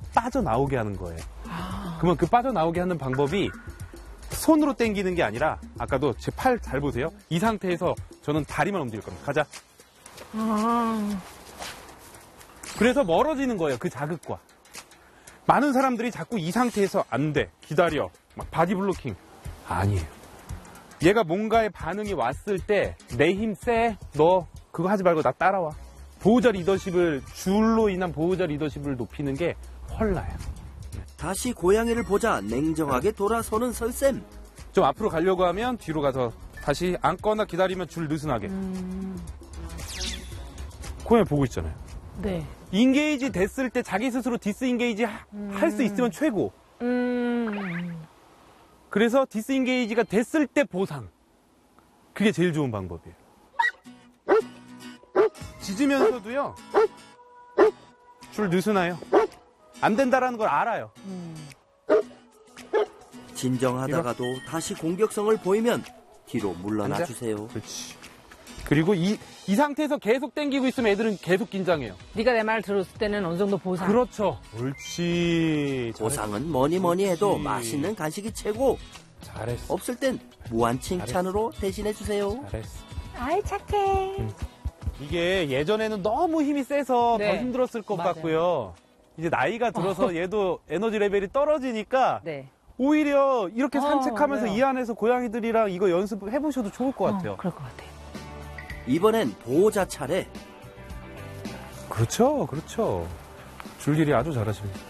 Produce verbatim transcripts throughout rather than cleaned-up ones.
빠져나오게 하는 거예요. 아. 그러면 그 빠져나오게 하는 방법이 손으로 당기는 게 아니라 아까도 제 팔 잘 보세요. 이 상태에서 저는 다리만 움직일 겁니다. 가자. 아. 그래서 멀어지는 거예요. 그 자극과. 많은 사람들이 자꾸 이 상태에서 안 돼. 기다려. 막 바디 블로킹. 아니에요. 얘가 뭔가에 반응이 왔을 때 내 힘 세. 너 그거 하지 말고 나 따라와. 보호자 리더십을 줄로 인한 보호자 리더십을 높이는 게 헐나요. 다시 고양이를 보자 냉정하게 돌아서는 설쌤. 좀 앞으로 가려고 하면 뒤로 가서 다시 앉거나 기다리면 줄 느슨하게. 음. 고양이 보고 있잖아요. 네. 인게이지 됐을 때 자기 스스로 디스인게이지 음. 할 수 있으면 최고. 음. 그래서 디스인게이지가 됐을 때 보상. 그게 제일 좋은 방법이에요. 짖으면서도요. 줄 느슨해요. 안 된다라는 걸 알아요. 음. 진정하다가도 다시 공격성을 보이면 뒤로 물러나 앉아? 주세요. 그렇지. 그리고 이, 이 상태에서 계속 당기고 있으면 애들은 계속 긴장해요. 네가 내 말 들었을 때는 어느 정도 보상. 그렇죠. 옳지. 보상은 뭐니 뭐니 해도 그렇지. 맛있는 간식이 최고. 잘했어. 없을 땐 무한 칭찬으로 대신해 주세요. 잘했어. 아이 착해. 응. 이게 예전에는 너무 힘이 세서 네. 더 힘들었을 것 맞아요. 같고요. 이제 나이가 들어서 얘도 에너지 레벨이 떨어지니까 네. 오히려 이렇게 어, 산책하면서 맞아요. 이 안에서 고양이들이랑 이거 연습해보셔도 좋을 것 같아요. 어, 그럴 것 같아요. 이번엔 보호자 차례. 그렇죠. 그렇죠. 줄일이 아주 잘하십니다.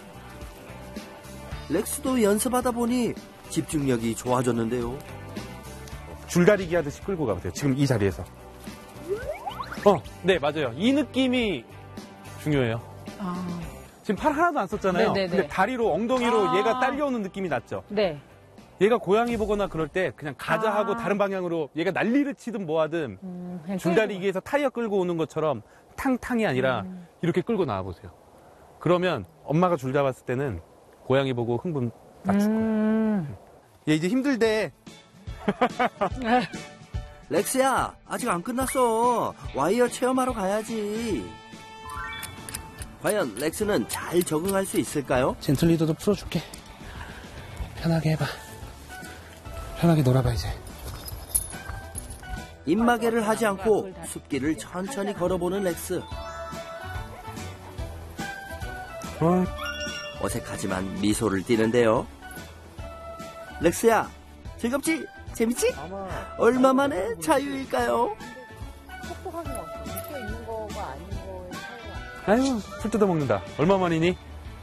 렉스도 연습하다 보니 집중력이 좋아졌는데요. 줄다리기 하듯이 끌고 가보세요. 지금 이 자리에서. 어, 네, 맞아요. 이 느낌이 중요해요. 아. 지금 팔 하나도 안 썼잖아요. 네네네. 근데 다리로, 엉덩이로 아. 얘가 딸려오는 느낌이 났죠. 네. 얘가 고양이 보거나 그럴 때 그냥 가자 아. 하고 다른 방향으로 얘가 난리를 치든 뭐 하든 음, 그냥 줄다리기에서 타이어 끌고 오는 것처럼 탕탕이 아니라 음. 이렇게 끌고 나와보세요. 그러면 엄마가 줄 잡았을 때는 고양이 보고 흥분 났을 거예요. 음. 얘 이제 힘들대. 렉스야, 아직 안 끝났어. 와이어 체험하러 가야지. 과연 렉스는 잘 적응할 수 있을까요? 젠틀 리더도 풀어줄게. 편하게 해봐. 편하게 놀아봐 이제. 입마개를 하지 않고 숲길을 천천히 걸어보는 렉스. 어, 어색하지만 미소를 띠는데요. 렉스야, 즐겁지? 재밌지? 얼마 만에 자유일까요? 똑똑하게 왔어. 밑에 있는 거가 아닌 거에 차이가. 아유, 풀 뜯어 먹는다. 얼마 만이니?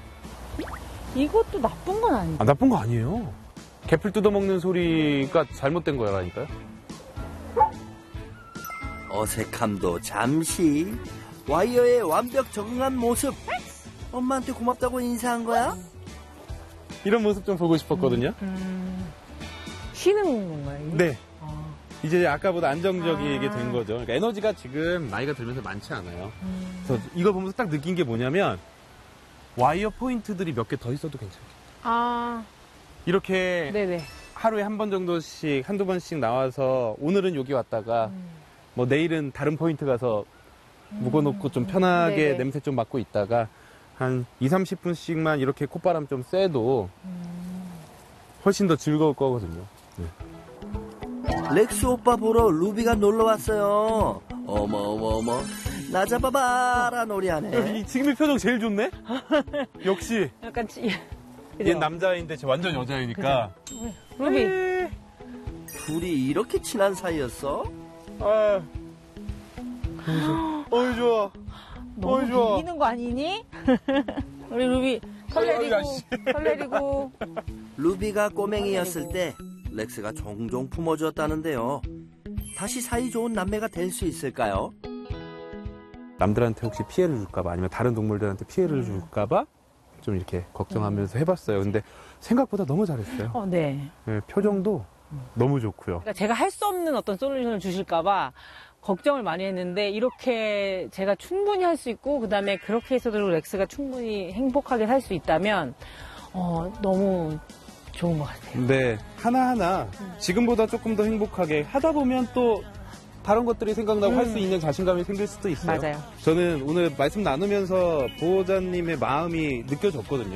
이것도 나쁜 건 아니지. 아, 나쁜 거 아니에요. 개풀 뜯어 먹는 소리가 잘못된 거라니까요. 어색함도 잠시. 와이어에 완벽 적응한 모습. 엄마한테 고맙다고 인사한 거야? 이런 모습 좀 보고 싶었거든요. 음. 쉬는 건가요? 이게? 네. 아. 이제 아까보다 안정적이게 아. 된 거죠. 그러니까 에너지가 지금 나이가 들면서 많지 않아요. 음. 그래서 이거 보면서 딱 느낀 게 뭐냐면 와이어 포인트들이 몇 개 더 있어도 괜찮아요. 아. 이렇게 네네. 하루에 한 번 정도씩 한두 번씩 나와서 오늘은 여기 왔다가 음. 뭐 내일은 다른 포인트 가서 묵어놓고 좀 편하게 네네. 냄새 좀 맡고 있다가 한 이삼십 분씩만 이렇게 콧바람 좀 쐬도 훨씬 더 즐거울 거거든요. 네. 렉스 오빠 보러 루비가 놀러 왔어요. 어머 어머 어머, 나 잡아봐라 놀이하네. 이 지금 이 표정 제일 좋네? 역시 약간 찌. 얘 남자인데 저 완전 여자이니까. 루비. 둘이 이렇게 친한 사이였어? 아, 어이 좋아. 너무 어이, 좋아. 비비는 거 아니니? 우리 루비 어이, 설레리고 아씨. 설레리고. 루비가 꼬맹이였을 때 렉스가 종종 품어주었다는데요. 다시 사이 좋은 남매가 될 수 있을까요? 남들한테 혹시 피해를 줄까봐 아니면 다른 동물들한테 피해를 줄까봐 좀 이렇게 걱정하면서 해봤어요. 근데 생각보다 너무 잘했어요. 어, 네. 네, 표정도 너무 좋고요. 그러니까 제가 할 수 없는 어떤 솔루션을 주실까봐 걱정을 많이 했는데 이렇게 제가 충분히 할 수 있고 그다음에 그렇게 해서도 렉스가 충분히 행복하게 살 수 있다면 어, 너무 좋은 것 같아요. 네, 하나하나 지금보다 조금 더 행복하게 하다 보면 또 다른 것들이 생각나고 음. 할 수 있는 자신감이 생길 수도 있어요. 맞아요. 저는 오늘 말씀 나누면서 보호자님의 마음이 느껴졌거든요.